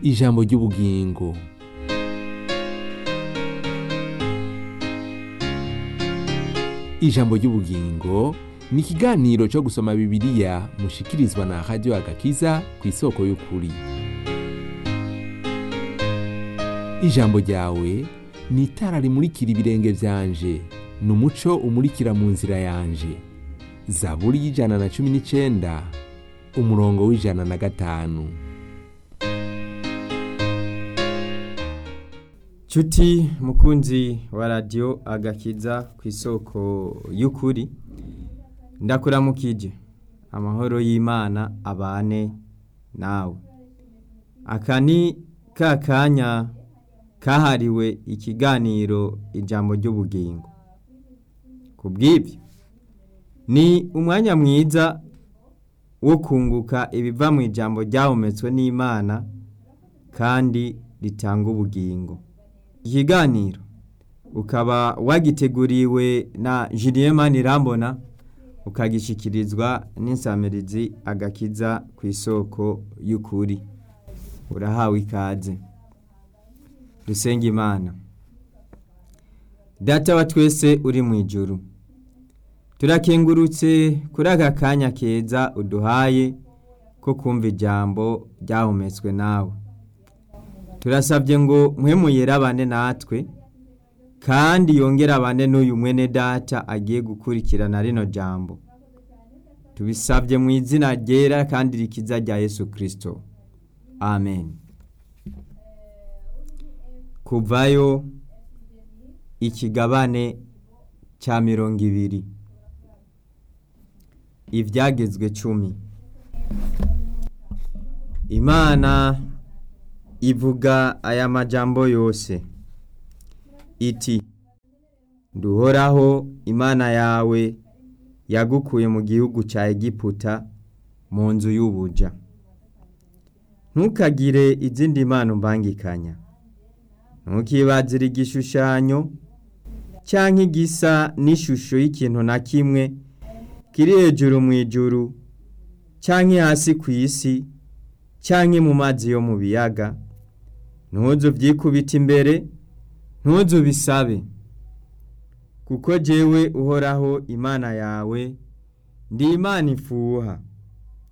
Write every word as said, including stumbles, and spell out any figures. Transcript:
ijambo ry'ubugingo. Ijambo ry'ubugingo ni ikiganiro cyo gusoma Bibiliya mushikirizwa na Radio Agakiza ku isoko y'ukuri. Ijambo ryawe ni itara rimurikira ibirenge vyanje, ni umuco umurikira mu nzira yanje. Zaburi y'ijana na cumi n'icenda umurongo w'ijana na gatanu. Chuti mukunzi wa Radio Agakiza ku isoko y'ukuri, ndakuramukije. Amahoro y'Imana abane nawe. Akani kakanya kahariwe ikiganiro ijambo ry'ubugingo. Kubw'ibyo ni umwanya mwiza wo kunguka ibiva mu ijambo ryahumetswe n'Imana kandi ritanga ubugingo. Ikiganiro ukaba wagiteguriwe na Julien Manirambona, ukagishikirizwa n'insamirizi Agakiza ku isoko y'ukuri. Urahawe ikaze. Dusenga Imana. Data wa twese uri mu ijuru, turakengurutse kuri aka kanya keza uduhaye ko kumva ijambo ryahumetswe nawe. Turasabye ngo mpwemu yerabane natwe kandi yongera abane n'uyu mwene data agiye gukurikirana rino jambo. Tubisabye mu izina ryera kandi rikiza rya Yesu Kristo. Amen. Kuvayo ikigabane cya mirongo ibiri. Ivyagezwe cumi. Imana ivuga aya majambo yose iti: Nduhoraho Imana yawe yagukuye mu gihugu ca Egiputa, mu nzu y'ubuja. Ntukagire izindi mana mbangikanya. Ntukibazire igishushanyo canke igisa n'ishusho y'ikintu na kimwe kiri hejuru mu ijuru canke hasi ku isi canke mu mazi yo mu biyaga. Ntuzo vyikubita imbere, ntuzo bisabe. Kuko jewe Uhoraho Imana yawe ndi Imana ifuha,